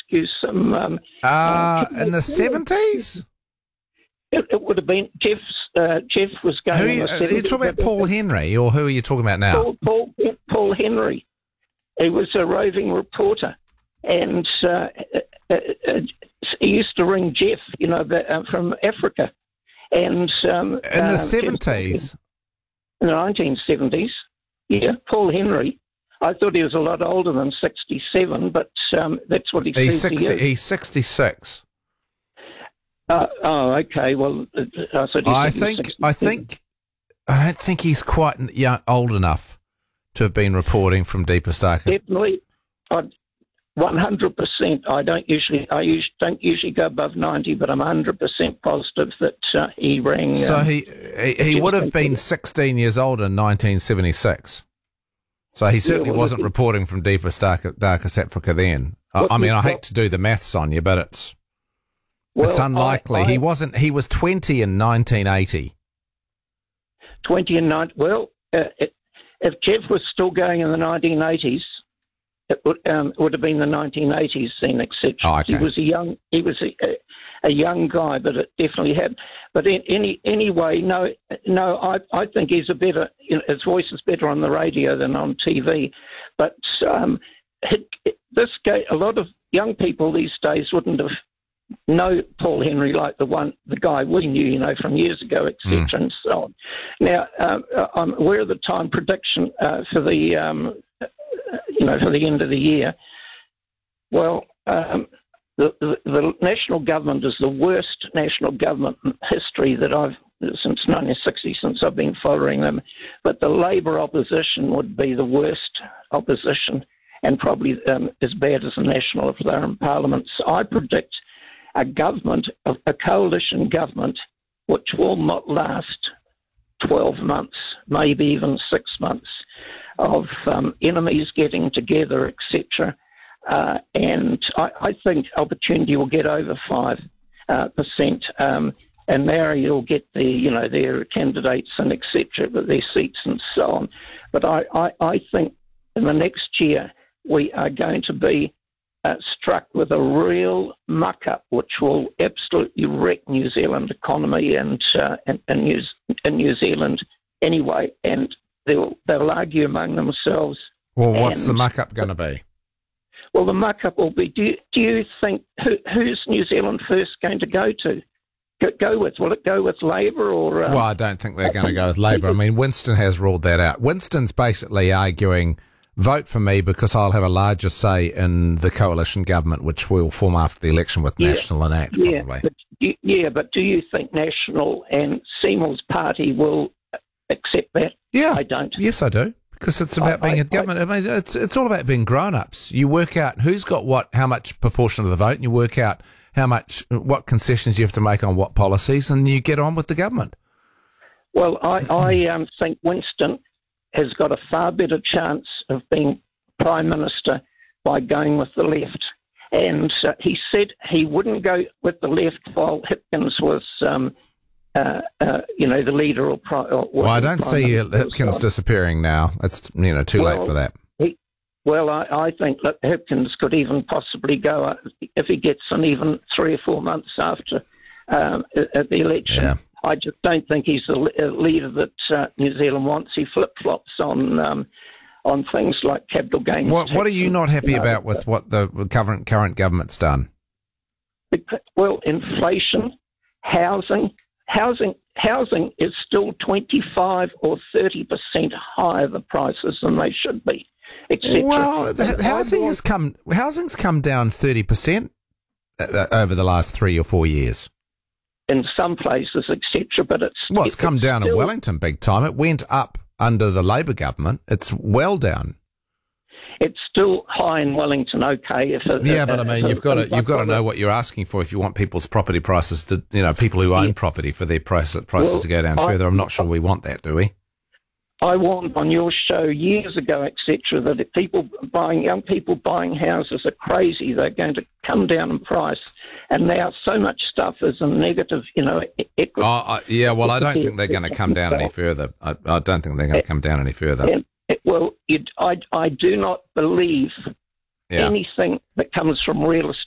you some... in the 70s? It would have been... Jeff was going in the 70s. Are you talking about Paul Henry, or who are you talking about now? Paul Henry. He was a roving reporter, and he used to ring Jeff, from Africa. And in the 70s? In the 1970s, yeah, Paul Henry. I thought he was a lot older than 67, but that's what he says he is. He's 66. Okay. Well, I don't think he's quite old enough to have been reporting from deepest Darkest. Definitely, 100%. I don't usually go above 90, but I'm 100% positive that he rang. So he would have been 16 years old in 1976. So he certainly wasn't reporting from deepest darkest Africa then. I hate to do the maths on you, but it's unlikely. He wasn't. He was 20 in 1980. 20 and 90. Well, if Jeff was still going in the 1980s, it would have been the 1980s then, etc. Oh, okay. He was a young guy, but it definitely had. But anyway, no, I think he's a better. His voice is better on the radio than on TV. But this guy, a lot of young people these days wouldn't have know Paul Henry like the guy we knew, from years ago, etc. And so on. Now, I'm aware of the time prediction for the. For the end of the year. Well, the national government is the worst national government in history that since 1960, since I've been following them. But the Labour opposition would be the worst opposition, and probably as bad as the National if they're in Parliament. So I predict a coalition government, which will not last 12 months, maybe even 6 months, of enemies getting together, etc. And I think Opportunity will get over 5%, and Maori will get their candidates and etc. with their seats and so on. But I think in the next year we are going to be struck with a real muck-up, which will absolutely wreck New Zealand economy and New Zealand anyway, and they'll argue among themselves. Well, what's the muck-up going to be? Well, the muck-up will be, do you think, who's New Zealand First going to go to? Go with? Will it go with Labour or... well, I don't think they're going to go with Labour. I mean, Winston has ruled that out. Winston's basically arguing, vote for me because I'll have a larger say in the coalition government, which will form after the election with National and ACT, probably. But do you think National and Seymour's party will accept that? Yeah. I don't. Yes, I do. Because it's about being a government. I mean, it's all about being grown-ups. You work out who's got how much proportion of the vote, and you work out what concessions you have to make on what policies, and you get on with the government. Well, I think Winston has got a far better chance of being Prime Minister by going with the left. And he said he wouldn't go with the left while Hipkins was... the leader or... well, I don't see Hipkins disappearing now. It's, too late for that. I think that Hipkins could even possibly go, if he gets in even 3 or 4 months after at the election. Yeah. I just don't think he's the leader that New Zealand wants. He flip-flops on things like capital gains. What are you not happy about with what the current government's done? Well, inflation, housing is still 25 or 30% higher the prices than they should be, etc. Well, housing's come down 30% over the last 3 or 4 years. In some places, etc. But it's come down in Wellington big time. It went up under the Labour government. It's well down. It's still high in Wellington, okay. But I mean, you've got to know what you're asking for if you want people's property prices to, people who own property for their prices to go down further. I'm not sure we want that, do we? I warned on your show years ago, etc., that if young people buying houses are crazy, they're going to come down in price. And now so much stuff is a negative, equity. Well, I don't think they're going to come down any further. I don't think they're going to come down any further. I do not believe anything that comes from real estate.